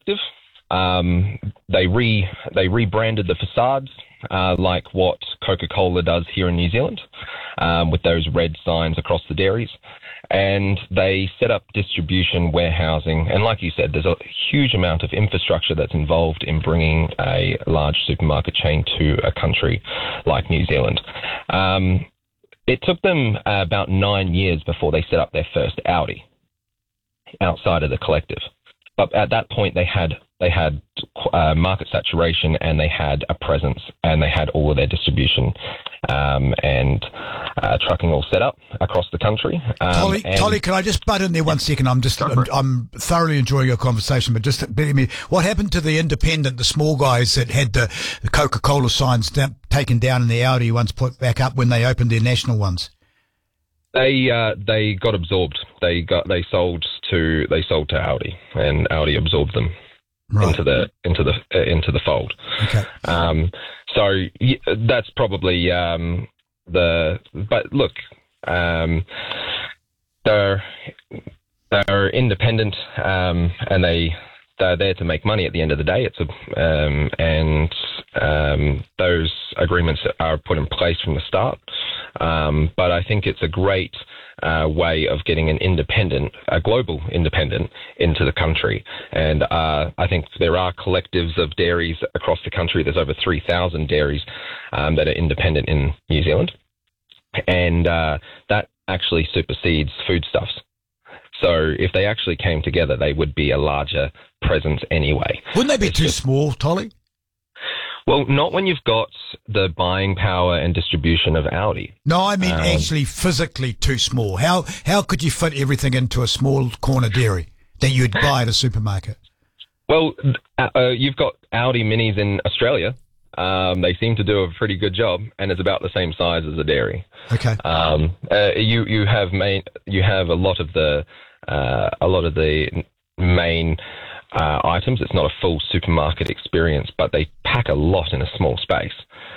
collective. They rebranded the facades like what Coca-Cola does here in New Zealand, with those red signs across the dairies. And they set up distribution, warehousing, and like you said, there's a huge amount of infrastructure that's involved in bringing a large supermarket chain to a country like New Zealand. It took them about 9 years before they set up their first Aldi outside of the collective. But at that point, they had market saturation, and they had a presence, and they had all of their distribution and trucking all set up across the country. Tolly, can I just butt in there 1 second? I'm thoroughly enjoying your conversation, but just bear me. What happened to the independent, the small guys that had the Coca-Cola signs taken down and the Audi ones put back up when they opened their national ones? They got absorbed. They sold to Audi, and Audi absorbed them into the fold. Okay. So that's probably But look, they're independent, and they're there to make money at the end of the day. Those agreements are put in place from the start. But I think it's a great way of getting a global independent into the country. And I think there are collectives of dairies across the country. There's over 3,000 dairies that are independent in New Zealand. And that actually supersedes foodstuffs. So if they actually came together, they would be a larger presence anyway. Wouldn't they be too small, Tolly? Well, not when you've got the buying power and distribution of Audi. No, I mean actually physically too small. How could you fit everything into a small corner dairy that you'd buy at a supermarket? Well, you've got Audi Minis in Australia. They seem to do a pretty good job, and it's about the same size as a dairy. Okay. You have a lot of the main items. It's not a full supermarket experience, but they pack a lot in a small space.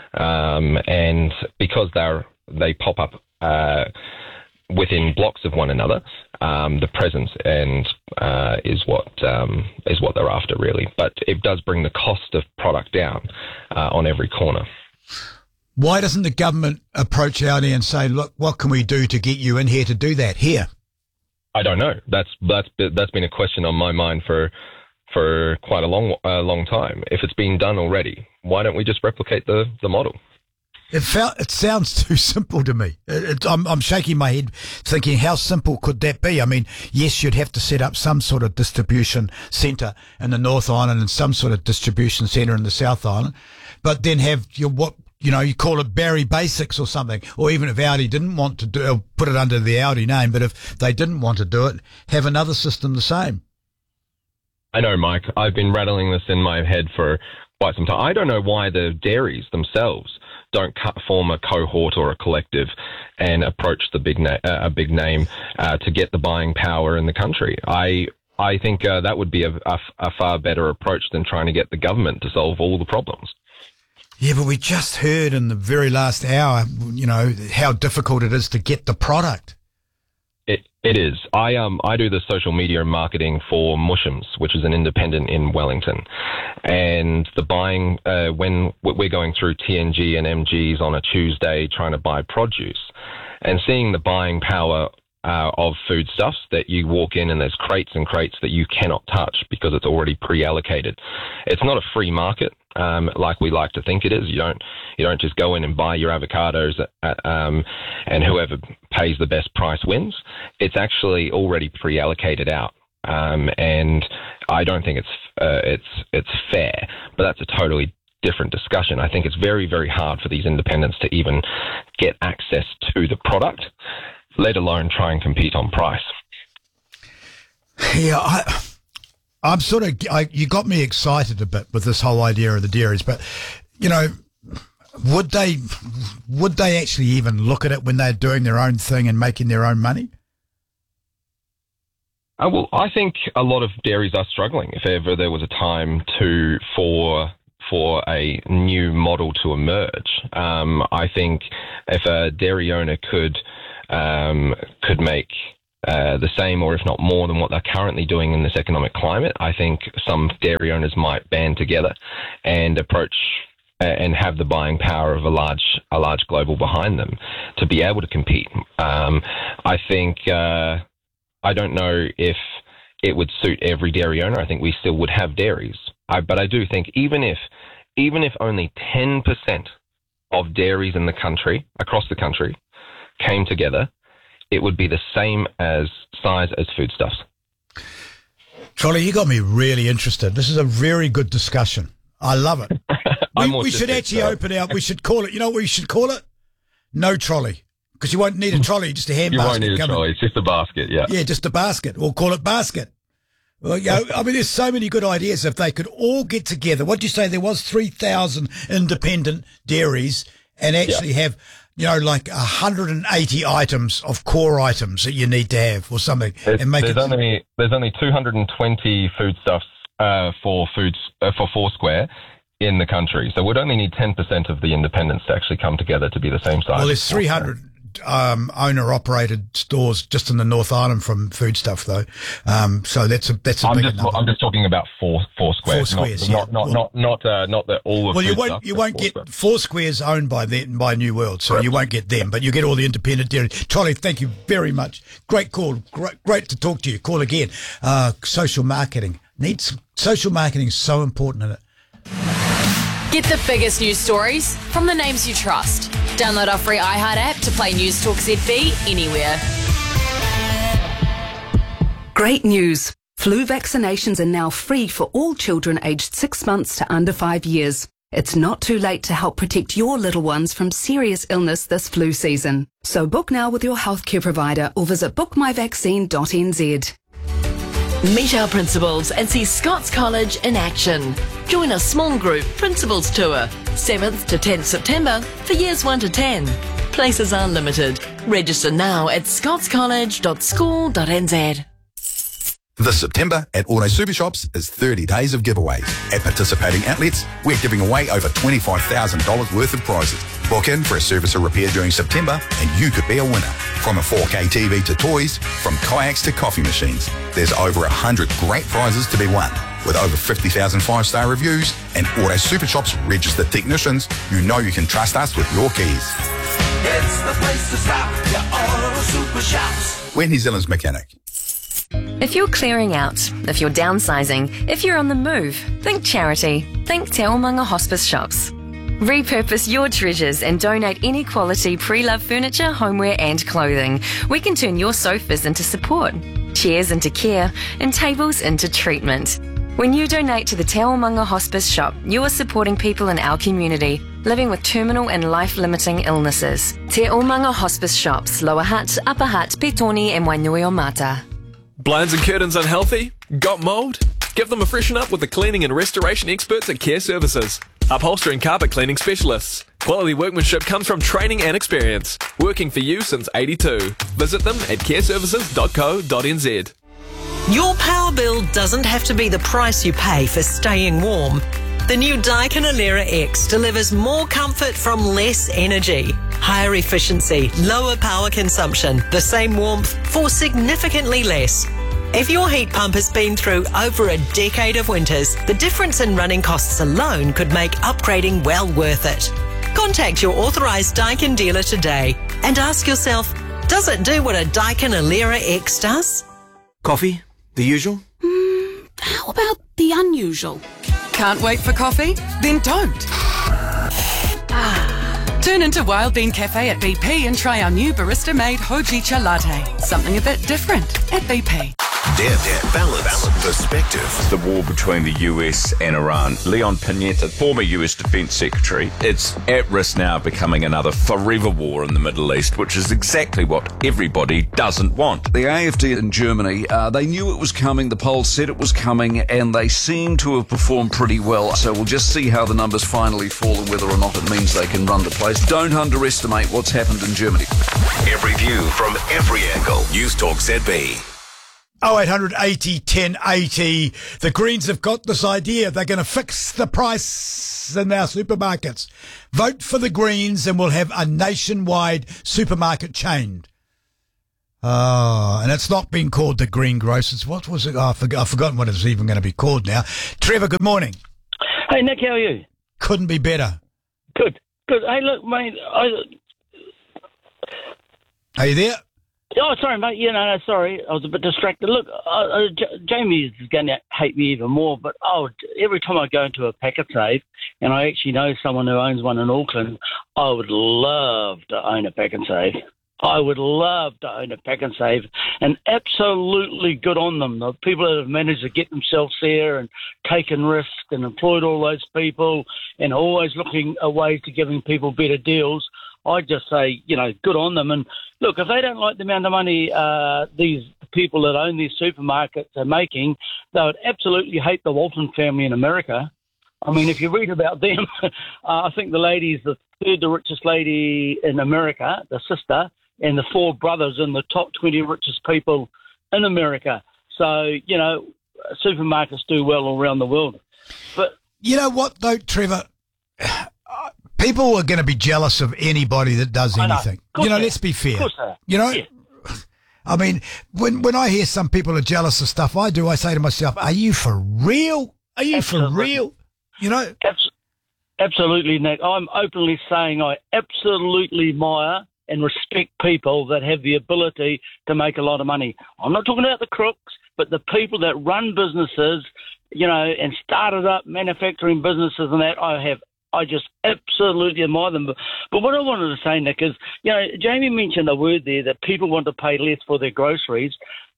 And because they pop up within blocks of one another, the presence is what they're after, really. But it does bring the cost of product down on every corner. Why doesn't the government approach Audi and say, look, what can we do to get you in here to do that here? I don't know. That's been a question on my mind for quite a long time. If it's been done already, why don't we just replicate the model? It sounds too simple to me. I'm shaking my head thinking, how simple could that be? I mean, yes, you'd have to set up some sort of distribution centre in the North Island and some sort of distribution centre in the South Island, but then have you call it Barry Basics or something, or even if Audi didn't want to put it under the Audi name, but if they didn't want to do it, have another system the same. I know, Mike. I've been rattling this in my head for quite some time. I don't know why the dairies themselves don't form a cohort or a collective and approach a big name to get the buying power in the country. I think that would be a far better approach than trying to get the government to solve all the problems. Yeah, but we just heard in the very last hour, how difficult it is to get the product. It is. I do the social media and marketing for Mushams, which is an independent in Wellington, and the buying when we're going through TNG and MGs on a Tuesday trying to buy produce, and seeing the buying power of foodstuffs that you walk in and there's crates and crates that you cannot touch because it's already pre-allocated. It's not a free market like we like to think it is. You don't just go in and buy your avocados and whoever pays the best price wins. It's actually already pre-allocated out. And I don't think it's fair, but that's a totally different discussion. I think it's very, very hard for these independents to even get access to the product, let alone try and compete on price. Yeah, I'm you got me excited a bit with this whole idea of the dairies, but, would they actually even look at it when they're doing their own thing and making their own money? Well, I think a lot of dairies are struggling. If ever there was a time for a new model to emerge, I think if a dairy owner could make the same or if not more than what they're currently doing in this economic climate, I think some dairy owners might band together and approach and have the buying power of a large global behind them to be able to compete. I think I don't know if it would suit every dairy owner. I think we still would have dairies, but I do think even if only 10% of dairies in the country, across the country, came together, it would be the same size as foodstuffs. Trolley, you got me really interested. This is a very good discussion. I love it. We should actually open out. We should call it. You know what we should call it? No trolley, because you won't need a trolley. Just a hand basket. You won't need a trolley. It's just a basket. Yeah. Yeah, just a basket. We'll call it basket. Well, I mean, there's so many good ideas. If they could all get together, what do you say? There was 3,000 independent dairies, and actually have, like 180 items of core items that you need to have, or something. There's only 220 foodstuffs for Foursquare in the country, so we'd only need 10% of the independents to actually come together to be the same size. Well, there's 300 owner-operated stores just in the North Island from foodstuff, though. So that's a big number. I'm just talking about Foursquare. Foursquares, not that all of. Well, you won't get Foursquare's owned by New World, so you won't get them, but you get all the independent dairy. Charlie, thank you very much. Great call. Great to talk to you. Call again. Social marketing social marketing is so important in it. Get the biggest news stories from the names you trust. Download our free iHeart app to play News Talk ZB anywhere. Great news. Flu vaccinations are now free for all children aged 6 months to under 5 years. It's not too late to help protect your little ones from serious illness this flu season. So book now with your healthcare provider or visit bookmyvaccine.nz. Meet our principals and see Scots College in action. Join a small group principals tour, 7th to 10th September for years 1 to 10. Places are limited. Register now at scotscollege.school.nz. This September at Auto Super Shops is 30 days of giveaways. At participating outlets, we're giving away over $25,000 worth of prizes. Book in for a service or repair during September and you could be a winner. From a 4K TV to toys, from kayaks to coffee machines, there's over 100 great prizes to be won. With over 50,000 five-star reviews and Auto Super Shops registered technicians, you know you can trust us with your keys. It's the place to stop, your Auto Super Shops. We're New Zealand's mechanic. If you're clearing out, if you're downsizing, if you're on the move, think charity. Think Te Omanga Hospice Shops. Repurpose your treasures and donate any quality pre-loved furniture, homeware and clothing. We can turn your sofas into support, chairs into care, and tables into treatment. When you donate to the Te Omanga Hospice Shop, you are supporting people in our community living with terminal and life-limiting illnesses. Te Omanga Hospice Shops, Lower Hutt, Upper Hutt, Petone and Wainuiomata. Blinds and curtains unhealthy? Got mould? Give them a freshen up with the cleaning and restoration experts at Care Services. Upholstery and carpet cleaning specialists. Quality workmanship comes from training and experience. Working for you since '82. Visit them at careservices.co.nz. Your power bill doesn't have to be the price you pay for staying warm. The new Daikin Alera X delivers more comfort from less energy. Higher efficiency, lower power consumption, the same warmth for significantly less. If your heat pump has been through over a decade of winters, the difference in running costs alone could make upgrading well worth it. Contact your authorised Daikin dealer today and ask yourself, does it do what a Daikin Alera X does? Coffee? The usual? How about the unusual? Can't wait for coffee? Then don't. Turn into Wild Bean Cafe at BP and try our new barista-made Hojicha latte. Something a bit different at BP. Balance, perspective. The war between the US and Iran. Leon Panetta, former US Defense Secretary, it's at risk now of becoming another forever war in the Middle East, which is exactly what everybody doesn't want. The AfD in Germany, they knew it was coming, the polls said it was coming, and they seem to have performed pretty well. So we'll just see how the numbers finally fall and whether or not it means they can run the place. Don't underestimate what's happened in Germany. Every view from every angle. News Talk ZB. 0800 80 1080. The Greens have got this idea. They're going to fix the price in our supermarkets. Vote for the Greens and we'll have a nationwide supermarket chain. Oh, and it's not been called the greengrocers. What was it? Oh, I've forgotten what it's even going to be called now. Trevor, good morning. Hey, Nick, how are you? Couldn't be better. Good. Hey, look, mate. Are you there? Oh, sorry, mate. No, sorry. I was a bit distracted. Look, Jamie is going to hate me even more, but every time I go into a Pak'nSave, and I actually know someone who owns one in Auckland, I would love to own a Pak'nSave. I would love to own a Pak'nSave, and absolutely good on them. The people that have managed to get themselves there and taken risks and employed all those people and always looking at ways to giving people better deals. I just say, good on them. And look, if they don't like the amount of money these people that own these supermarkets are making, they would absolutely hate the Walton family in America. I mean, if you read about them, I think the lady's the third richest lady in America, the sister, and the four brothers in the top 20 richest people in America. So, supermarkets do well around the world. But you know what, though, Trevor? People are going to be jealous of anybody that does anything. Let's be fair. Yeah. I mean, when I hear some people are jealous of stuff I do, I say to myself, are you for real? Are you for real? Absolutely, Nick. I'm openly saying I absolutely admire and respect people that have the ability to make a lot of money. I'm not talking about the crooks, but the people that run businesses, and started up manufacturing businesses and that, I just absolutely admire them. But what I wanted to say, Nick, is, Jamie mentioned a word there that people want to pay less for their groceries.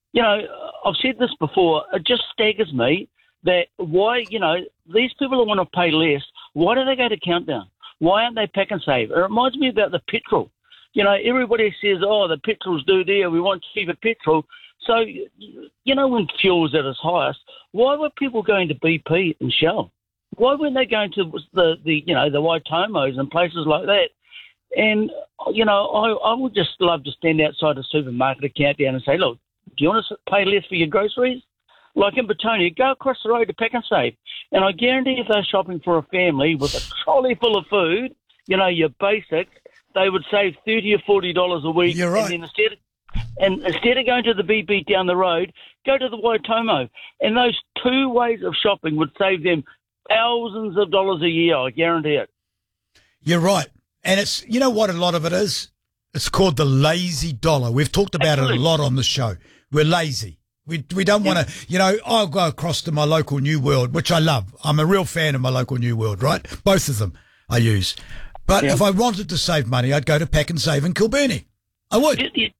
I've said this before, it just staggers me that why, these people who want to pay less, why do they go to Countdown? Why aren't they Pak'nSave? It reminds me about the petrol. Everybody says, the petrol's due there, we want cheaper petrol. So, when fuel was at its highest, why were people going to BP and Shell? Why weren't they going to the Waitomos and places like that? And, I would just love to stand outside a supermarket at Countdown and say, look, do you want to pay less for your groceries? Like in Betonia, go across the road to Pak'nSave. And I guarantee if they're shopping for a family with a trolley full of food, your basics, they would save $30 or $40 a week. You're right. And then instead of going to the BP down the road, go to the Waitomo. And those two ways of shopping would save them thousands of dollars a year, I guarantee it. You're right. And it's, you know what a lot of it is? It's called the lazy dollar. We've talked about it a lot on the show. We're lazy. We don't want to, I'll go across to my local New World, which I love. I'm a real fan of my local New World, right? Both of them I use. But if I wanted to save money, I'd go to Pak'nSave in Kilburnie. I would.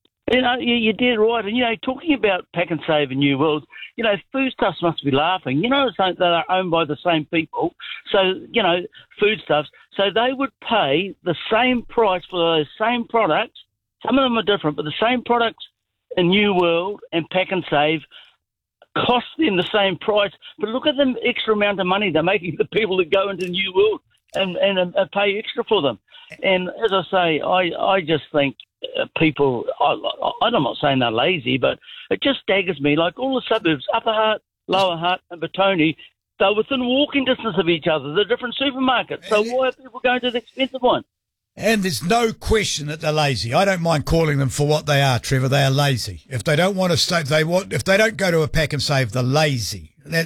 You did right. And, talking about Pak'nSave and New World, foodstuffs must be laughing. It's like they're owned by the same people. So, foodstuffs. So they would pay the same price for those same products. Some of them are different, but the same products in New World and Pak'nSave cost them the same price. But look at the extra amount of money they're making the people that go into New World and pay extra for them. And as I say, I just think people, I'm not saying they're lazy, but it just staggers me. Like all the suburbs, Upper Hutt, Lower Hutt and Betonia, they're within walking distance of each other. They're different supermarkets. So why are people going to the expensive one? And there's no question that they're lazy. I don't mind calling them for what they are, Trevor. They are lazy. If they don't want to stay, if they don't go to a Pak'nSave, they're lazy. And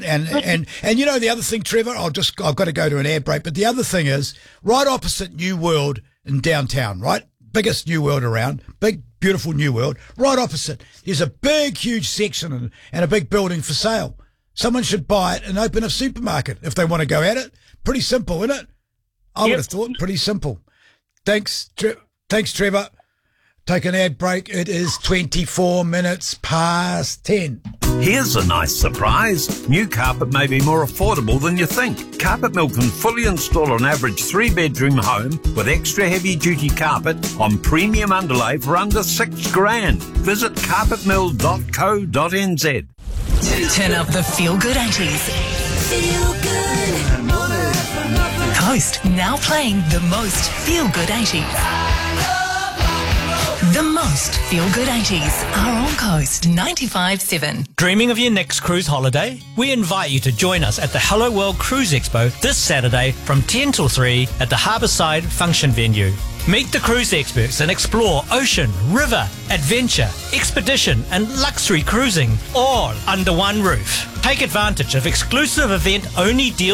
the other thing, Trevor, I've got to go to an ad break. But the other thing is, right opposite New World in downtown, right? Biggest New World around, big, beautiful New World. Right opposite, there's a big, huge section and a big building for sale. Someone should buy it and open a supermarket if they want to go at it. Pretty simple, isn't it? I would have thought pretty simple. Thanks, Trevor. Take an ad break. It is 24 minutes past 10. Here's a nice surprise. New carpet may be more affordable than you think. Carpet Mill can fully install an average 3-bedroom home with extra heavy-duty carpet on premium underlay for under $6,000. Visit carpetmill.co.nz. Turn up the feel-good 80s. Feel good. Coast now playing the most feel-good 80s. The most feel-good 80s are on Coast 95.7. Dreaming of your next cruise holiday? We invite you to join us at the Hello World Cruise Expo this Saturday from 10 till 3 at the Harbourside Function Venue. Meet the cruise experts and explore ocean, river, adventure, expedition and luxury cruising all under one roof. Take advantage of exclusive event-only deals